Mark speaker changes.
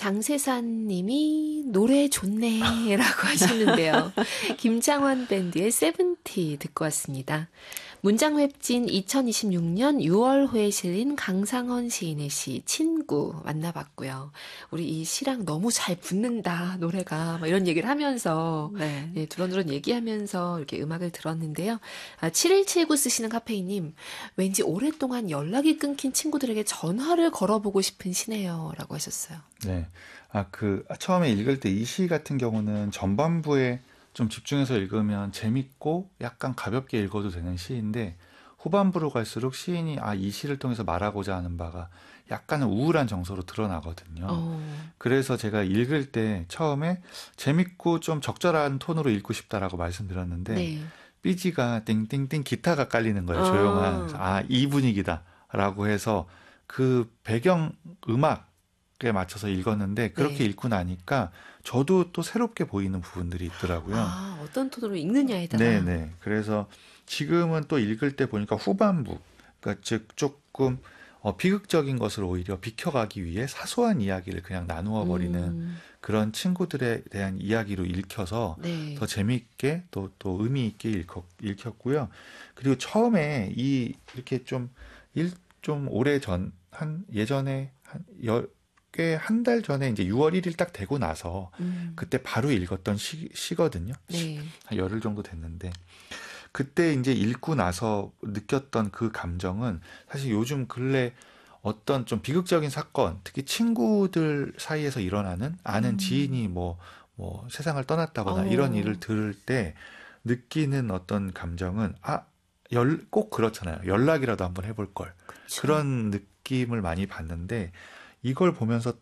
Speaker 1: 장세산 님이 노래 좋네 라고 하시는데요. 김창완 밴드의 세븐티 듣고 왔습니다. 문장웹진 2026년 6월호에 실린 강상헌 시인의 시 친구 만나봤고요. 우리 이 시랑 너무 잘 붙는다 노래가 막 이런 얘기를 하면서
Speaker 2: 네.
Speaker 1: 네, 두런두런 얘기하면서 이렇게 음악을 들었는데요. 7179 쓰시는 카페이님, 왠지 오랫동안 연락이 끊긴 친구들에게 전화를 걸어보고 싶은 시네요 라고 하셨어요.
Speaker 3: 네. 처음에 읽을 때 이 시 같은 경우는 전반부에 좀 집중해서 읽으면 재밌고 약간 가볍게 읽어도 되는 시인데 후반부로 갈수록 시인이 이 시를 통해서 말하고자 하는 바가 약간은 우울한 정서로 드러나거든요. 그래서 제가 읽을 때 처음에 재밌고 좀 적절한 톤으로 읽고 싶다라고 말씀드렸는데
Speaker 1: 네.
Speaker 3: 삐지가 띵띵띵 기타가 깔리는 거예요. 조용한. 그래서 이 분위기다라고 해서 그 배경 음악에 맞춰서 읽었는데 그렇게
Speaker 1: 네.
Speaker 3: 읽고 나니까 저도 또 새롭게 보이는 부분들이 있더라고요.
Speaker 1: 어떤 톤으로 읽느냐에 따라.
Speaker 3: 네네. 그래서 지금은 또 읽을 때 보니까 후반부, 그러니까 즉 조금 비극적인 것을 오히려 비켜가기 위해 사소한 이야기를 그냥 나누어 버리는 그런 친구들에 대한 이야기로 읽혀서
Speaker 1: 네.
Speaker 3: 더 재미있게 또 의미 있게 읽혔고요. 그리고 처음에 이렇게 좀 오래 예전에 꽤 한 달 전에 이제 6월 1일 딱 되고 나서 그때 바로 읽었던 시거든요.
Speaker 1: 네.
Speaker 3: 한 열흘 정도 됐는데 그때 이제 읽고 나서 느꼈던 그 감정은 사실 요즘 근래 어떤 좀 비극적인 사건, 특히 친구들 사이에서 일어나는 아는 지인이 뭐 세상을 떠났다거나 이런 일을 들을 때 느끼는 어떤 감정은 꼭 그렇잖아요. 연락이라도 한번 해볼 걸.
Speaker 1: 그쵸.
Speaker 3: 그런 느낌을 많이 받는데 이걸 보면서